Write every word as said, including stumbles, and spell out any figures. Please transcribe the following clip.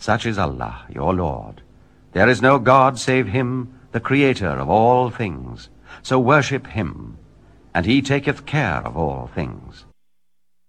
Such is Allah, your Lord. There is no God save him, the Creator of all things. So worship him, and he taketh care of all things.